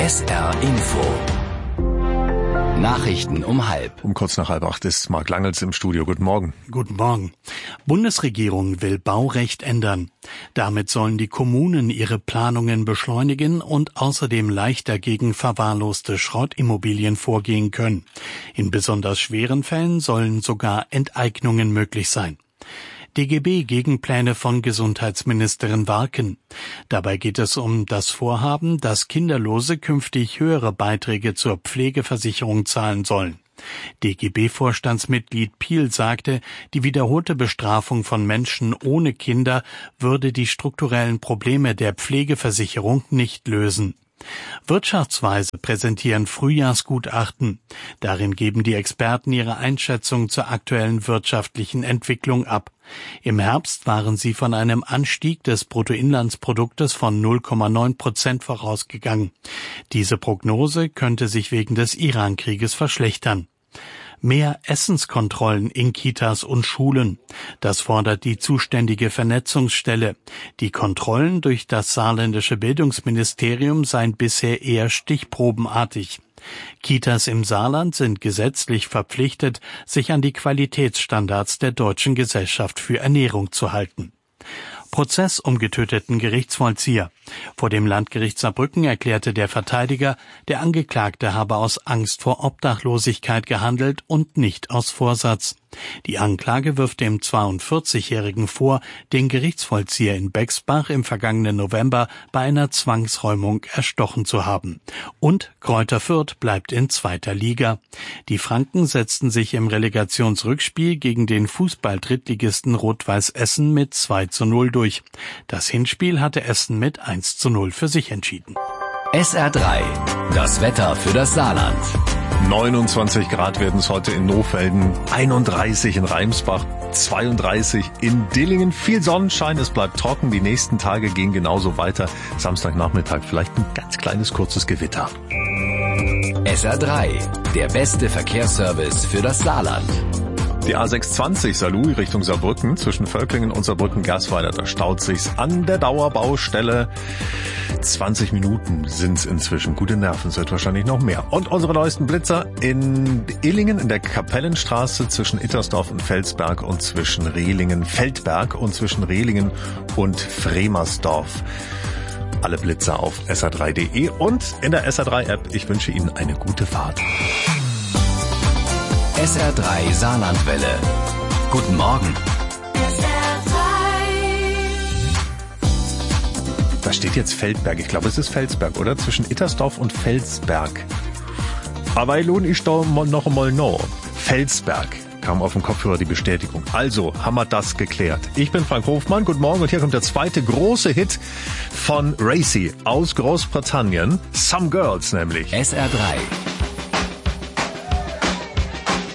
SR Info. Nachrichten um 7:30. Um kurz nach 7:30 ist Marc Langels im Studio. Guten Morgen. Guten Morgen. Bundesregierung will Baurecht ändern. Damit sollen die Kommunen ihre Planungen beschleunigen und außerdem leichter gegen verwahrloste Schrottimmobilien vorgehen können. In besonders schweren Fällen sollen sogar Enteignungen möglich sein. DGB-Gegenpläne von Gesundheitsministerin Warken. Dabei geht es um das Vorhaben, dass Kinderlose künftig höhere Beiträge zur Pflegeversicherung zahlen sollen. DGB-Vorstandsmitglied Piel sagte, die wiederholte Bestrafung von Menschen ohne Kinder würde die strukturellen Probleme der Pflegeversicherung nicht lösen. Wirtschaftsweise präsentieren Frühjahrsgutachten. Darin geben die Experten ihre Einschätzung zur aktuellen wirtschaftlichen Entwicklung ab. Im Herbst waren sie von einem Anstieg des Bruttoinlandsproduktes von 0,9% vorausgegangen. Diese Prognose könnte sich wegen des Iran-Krieges verschlechtern. Mehr Essenskontrollen in Kitas und Schulen. Das fordert die zuständige Vernetzungsstelle. Die Kontrollen durch das saarländische Bildungsministerium seien bisher eher stichprobenartig. Kitas im Saarland sind gesetzlich verpflichtet, sich an die Qualitätsstandards der Deutschen Gesellschaft für Ernährung zu halten. Prozess um getöteten Gerichtsvollzieher. Vor dem Landgericht Saarbrücken erklärte der Verteidiger, der Angeklagte habe aus Angst vor Obdachlosigkeit gehandelt und nicht aus Vorsatz. Die Anklage wirft dem 42-Jährigen vor, den Gerichtsvollzieher in Bexbach im vergangenen November bei einer Zwangsräumung erstochen zu haben. Und Greuther Fürth bleibt in 2. Liga. Die Franken setzten sich im Relegationsrückspiel gegen den Fußball-Drittligisten Rot-Weiß Essen mit 2:0 durch. Das Hinspiel hatte Essen mit 1:0 für sich entschieden. SR3, das Wetter für das Saarland. 29 Grad werden es heute in Nohfelden, 31 in Reimsbach, 32 in Dillingen. Viel Sonnenschein, es bleibt trocken. Die nächsten Tage gehen genauso weiter. Samstagnachmittag vielleicht ein ganz kleines, kurzes Gewitter. SR3, der beste Verkehrsservice für das Saarland. Die A620 Saarlouis Richtung Saarbrücken zwischen Völklingen und Saarbrücken-Gersweiler, da staut sich's an der Dauerbaustelle. 20 Minuten sind's inzwischen. Gute Nerven, es wird wahrscheinlich noch mehr. Und unsere neuesten Blitzer in Illingen in der Kapellenstraße zwischen Ittersdorf und Feldberg und zwischen Rehlingen und Fremersdorf. Alle Blitzer auf sr3.de und in der SR3-App. Ich wünsche Ihnen eine gute Fahrt. SR3 Saarlandwelle. Guten Morgen. Da steht jetzt Feldberg. Ich glaube, es ist Felsberg, oder? Zwischen Ittersdorf und Felsberg. Aber lohn ich da noch einmal no. Felsberg. Kam auf dem Kopfhörer die Bestätigung. Also haben wir das geklärt. Ich bin Frank Hofmann. Guten Morgen. Und hier kommt der zweite große Hit von Racy aus Großbritannien. Some Girls nämlich. SR3.